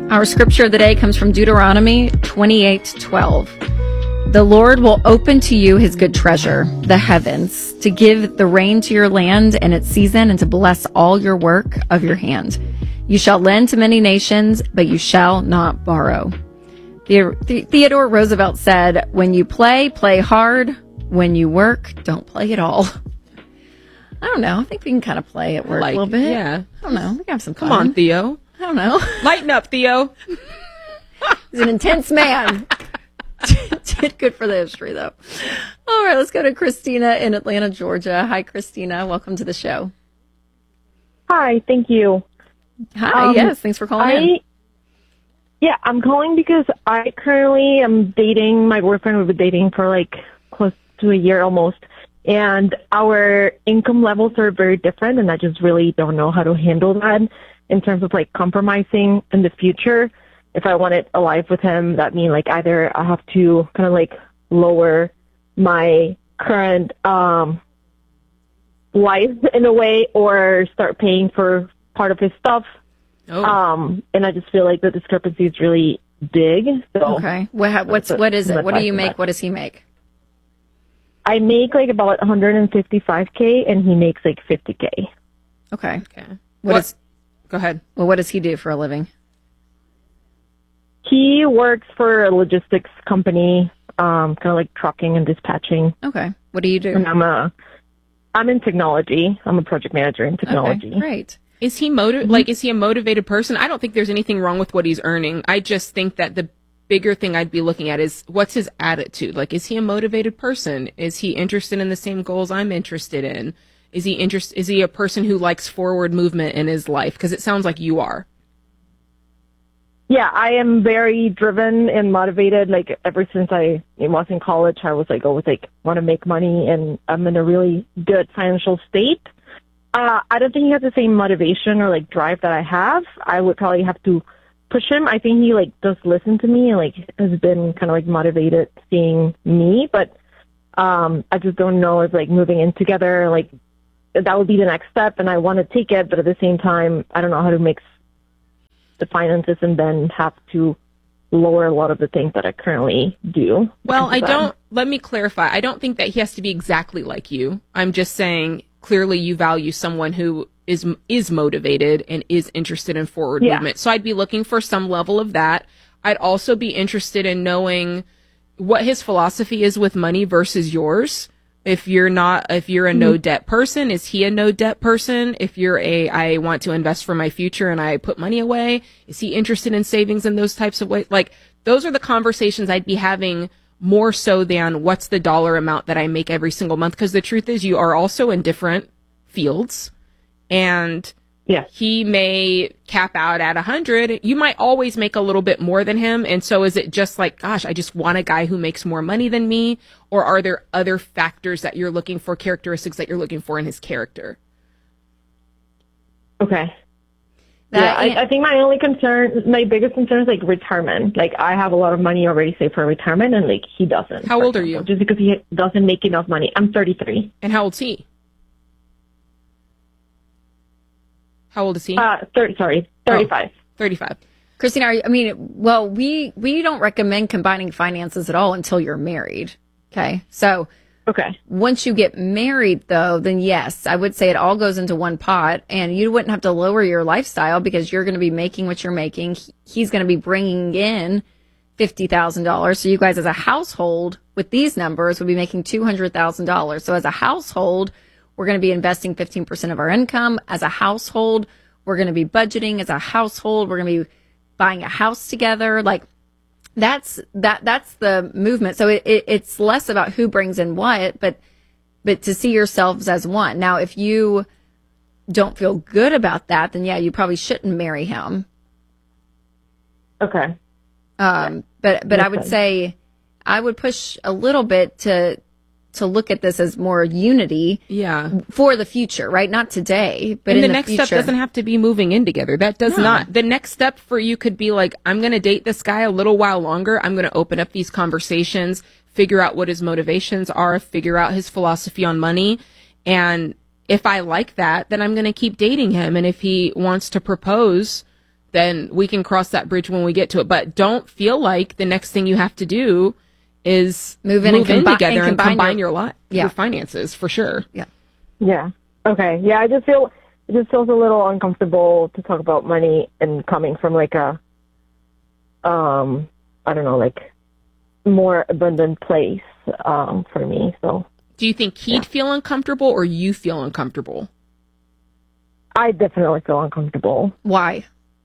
Our scripture of the day comes from Deuteronomy 28:12. The Lord will open to you his good treasure, the heavens, to give the rain to your land in its season and to bless all your work of your hand. You shall lend to many nations, but you shall not borrow. Theodore Roosevelt said, when you play, play hard. When you work, don't play at all. I don't know. I think we can kind of play at work a little bit. Yeah. I don't know. We can have some fun. Come on, Theo. I don't know. Lighten up, Theo. He's an intense man. Did good for the history, though. All right, let's go to Christina in Atlanta, Georgia. Hi, Christina. Welcome to the show. Hi, thank you. Hi, yes, thanks for calling in. Yeah, I'm calling because I currently am dating my boyfriend. We've been dating for like close to a year almost. And our income levels are very different, and I just really don't know how to handle that in terms of like compromising in the future. If I wanted a life with him, that means like either I have to kind of like lower my current life in a way or start paying for part of his stuff. Oh. And I just feel like the discrepancy is really big. So Okay. What is it? What do you make? What does he make? I make like about $155K and he makes like $50K. Okay. Go ahead. Well, what does he do for a living? He works for a logistics company, kind of like trucking and dispatching. Okay. What do you do? And I'm in technology. I'm a project manager in technology. Okay, great. Is he is he a motivated person? I don't think there's anything wrong with what he's earning. I just think that the bigger thing I'd be looking at is what's his attitude? Like, is he a motivated person? Is he interested in the same goals I'm interested in? Is he a person who likes forward movement in his life? Because it sounds like you are. Yeah, I am very driven and motivated. Like ever since I was in college, I was always want to make money, and I'm in a really good financial state. I don't think he has the same motivation or like drive that I have. I would probably have to push him. I think he does listen to me and has been kind of motivated seeing me, but I just don't know if moving in together that would be the next step, and I want to take it, but at the same time I don't know how to mix the finances and then have to lower a lot of the things that I currently do. Well, let me clarify. I don't think that he has to be exactly like you. I'm just saying clearly you value someone who is motivated and is interested in forward movement. So I'd be looking for some level of that. I'd also be interested in knowing what his philosophy is with money versus yours. If you're a no debt person, is he a no debt person? If you're I want to invest for my future and I put money away, is he interested in savings in those types of ways? Those are the conversations I'd be having more so than what's the dollar amount that I make every single month. Because the truth is you are also in different fields, and he may cap out at 100. You might always make a little bit more than him. And so is it just gosh, I just want a guy who makes more money than me? Or are there other factors that you're looking for, characteristics that you're looking for in his character? Okay. I think my biggest concern is retirement. I have a lot of money already saved for retirement, and he doesn't. How old are you? Just because he doesn't make enough money. I'm 33. And how old's he? How old is he? 35. Oh, 35. Christina, we don't recommend combining finances at all until you're married. Okay. So once you get married, though, then yes, I would say it all goes into one pot, and you wouldn't have to lower your lifestyle because you're going to be making what you're making. He's going to be bringing in $50,000. So you guys as a household with these numbers would be making $200,000. So as a household, we're going to be investing 15% of our income. As a household, we're going to be budgeting. As a household, we're going to be buying a house together. That's the movement. So it's less about who brings in what, but to see yourselves as one. Now, if you don't feel good about that, then you probably shouldn't marry him. Okay. But I would say I would push a little bit to look at this as more unity for the future, right? Not today, but in the next future. step doesn't have to be moving in together. That does not. The next step for you could be I'm going to date this guy a little while longer. I'm going to open up these conversations, figure out what his motivations are, figure out his philosophy on money. And if I like that, then I'm going to keep dating him. And if he wants to propose, then we can cross that bridge when we get to it. But don't feel like the next thing you have to do is move in together and combine your finances, for sure. Yeah. Yeah. Okay. Yeah. It just feels a little uncomfortable to talk about money and coming from like a, I don't know, like more abundant place, for me. So. Do you think he'd feel uncomfortable or you feel uncomfortable? I definitely feel uncomfortable. Why?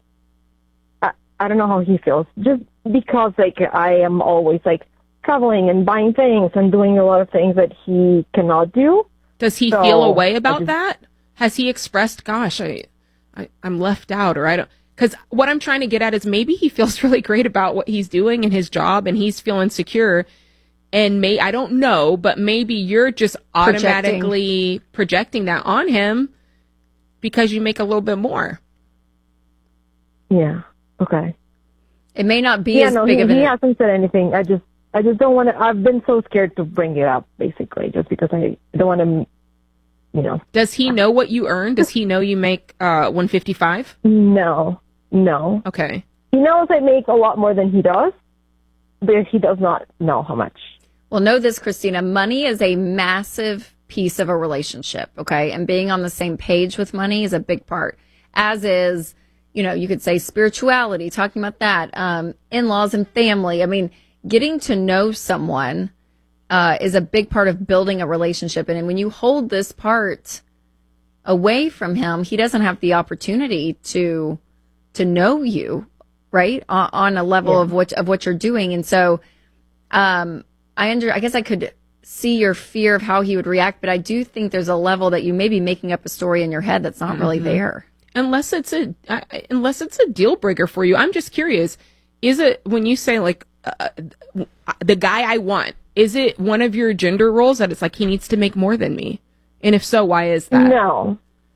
I don't know how he feels. Just because like I am always like traveling and buying things and doing a lot of things that he cannot do. Does he feel a way about that? Has he expressed, gosh, I'm left out, or I don't, because what I'm trying to get at is maybe he feels really great about what he's doing in his job and he's feeling secure. And I don't know, but maybe you're just automatically projecting that on him because you make a little bit more. Yeah. Okay. It may not be as big of an... He hasn't said anything. I just don't want to... I've been so scared to bring it up, basically, just because I don't want to, you know... Does he know what you earn? Does he know you make $155? No. Okay. He knows I make a lot more than he does, but he does not know how much. Well, know this, Christina. Money is a massive piece of a relationship, okay? And being on the same page with money is a big part, as is... You know, you could say spirituality, talking about that, in-laws and family. I mean, getting to know someone is a big part of building a relationship. And when you hold this part away from him, he doesn't have the opportunity to know you, right, on a level of what you're doing. And so, I guess I could see your fear of how he would react, but I do think there's a level that you may be making up a story in your head that's not really there. Unless it's a deal breaker for you. I'm just curious. Is it, when you say like the guy I want, is it one of your gender roles that it's like he needs to make more than me? And if so, why is that? No,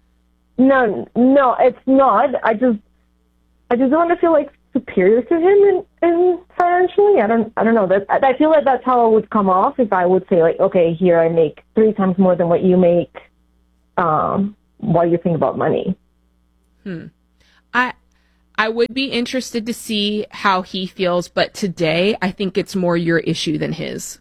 it's not. I just don't want to feel like superior to him and financially. I don't know. That I feel like that's how it would come off if I would say like, okay, here I make 3 times more than what you make. While you think about money. I would be interested to see how he feels, but today I think it's more your issue than his.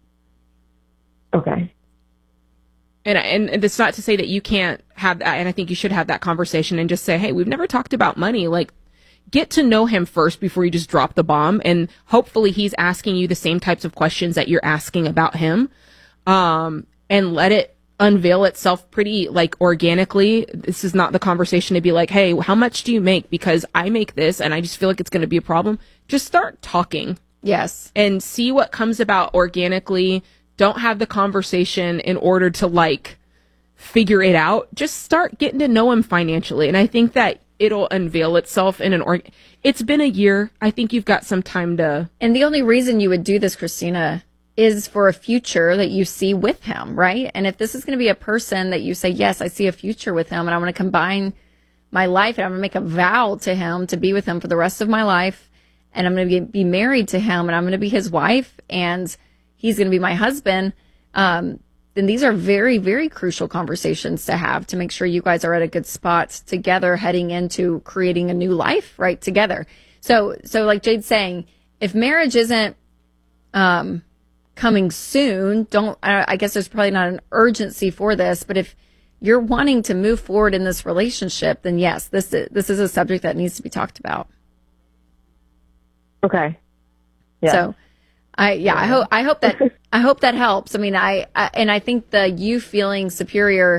Okay. And it's not to say that you can't have that, and I think you should have that conversation and just say, hey, we've never talked about money. Like, get to know him first before you just drop the bomb, and hopefully he's asking you the same types of questions that you're asking about him, and let it unveil itself pretty like organically. This is not the conversation to be like, hey, how much do you make? Because I make this and I just feel like it's going to be a problem. Just start talking. Yes. And see what comes about organically. Don't have the conversation in order to like figure it out. Just start getting to know him financially. And I think that it'll unveil itself in it's been a year. I think you've got some time to. And the only reason you would do this, Christina, is for a future that you see with him, right? And if this is going to be a person that you say, yes, I see a future with him and I want to combine my life and I'm going to make a vow to him to be with him for the rest of my life, and I'm going to be married to him and I'm going to be his wife and he's going to be my husband, then these are very, very crucial conversations to have to make sure you guys are at a good spot together heading into creating a new life, right, together. So like Jade's saying, if marriage isn't coming soon, I guess there's probably not an urgency for this, but if you're wanting to move forward in this relationship, then yes, this is a subject that needs to be talked about. Okay. Yeah. So I hope that helps. I mean, I think you feeling superior,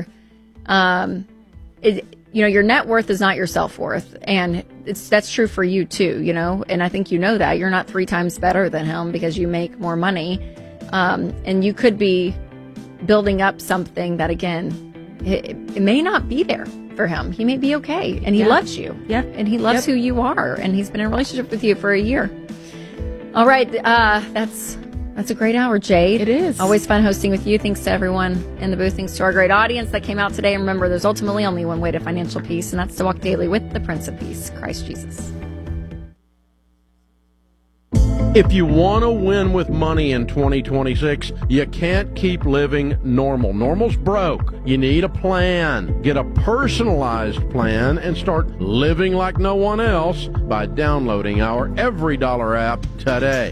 your net worth is not your self-worth, and that's true for you too, and I think that you're not 3 times better than him because you make more money. And you could be building up something that, again, it may not be there for him. He may be okay, and he loves you. Yeah. And he loves who you are, and he's been in a relationship with you for a year. All right. That's a great hour, Jade. It is. Always fun hosting with you. Thanks to everyone in the booth. Thanks to our great audience that came out today. And remember, there's ultimately only one way to financial peace, and that's to walk daily with the Prince of Peace, Christ Jesus. If you want to win with money in 2026, you can't keep living normal. Normal's broke. You need a plan. Get a personalized plan and start living like no one else by downloading our EveryDollar app today.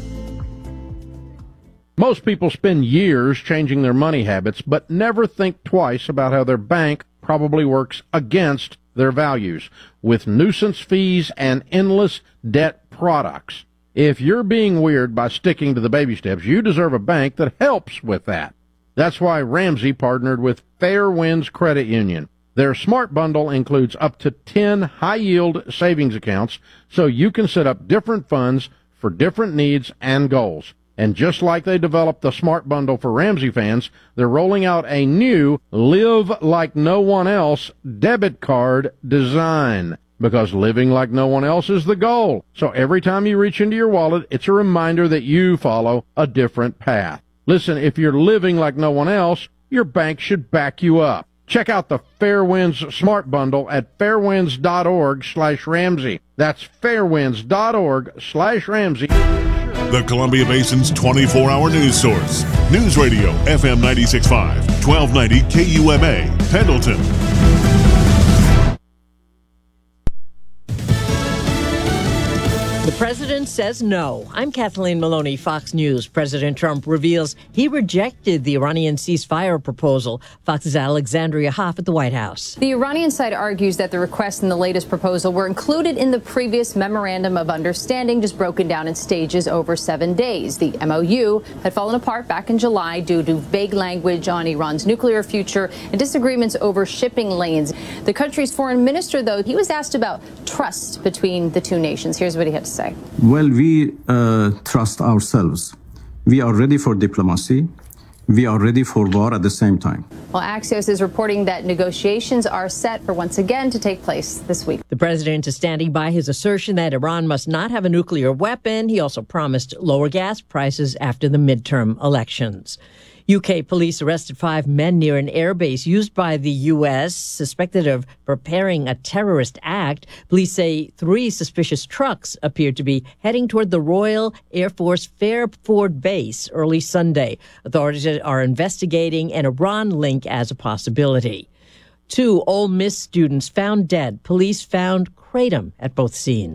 Most people spend years changing their money habits, but never think twice about how their bank probably works against their values with nuisance fees and endless debt products. If you're being weird by sticking to the baby steps, you deserve a bank that helps with that. That's why Ramsey partnered with Fairwinds Credit Union. Their Smart Bundle includes up to 10 high-yield savings accounts, so you can set up different funds for different needs and goals. And just like they developed the Smart Bundle for Ramsey fans, they're rolling out a new Live Like No One Else debit card design. Because living like no one else is the goal. So every time you reach into your wallet, it's a reminder that you follow a different path. Listen, if you're living like no one else, your bank should back you up. Check out the Fairwinds Smart Bundle at fairwinds.org/Ramsey. That's fairwinds.org/Ramsey. The Columbia Basin's 24-hour news source. News Radio, FM 96.5, 1290 KUMA, Pendleton. The president says no. I'm Kathleen Maloney, Fox News. President Trump reveals he rejected the Iranian ceasefire proposal. Fox's Alexandria Hoff at the White House. The Iranian side argues that the requests in the latest proposal were included in the previous memorandum of understanding, just broken down in stages over 7 days. The MOU had fallen apart back in July due to vague language on Iran's nuclear future and disagreements over shipping lanes. The country's foreign minister, though, he was asked about trust between the two nations. Here's what he had to say. Well, we trust ourselves. We are ready for diplomacy. We are ready for war at the same time. Well, Axios is reporting that negotiations are set for once again to take place this week. The president is standing by his assertion that Iran must not have a nuclear weapon. He also promised lower gas prices after the midterm elections. UK police arrested 5 men near an airbase used by the U.S. suspected of preparing a terrorist act. Police say 3 suspicious trucks appeared to be heading toward the Royal Air Force Fairford base early Sunday. Authorities are investigating an Iran link as a possibility. 2 Ole Miss students found dead. Police found kratom at both scenes.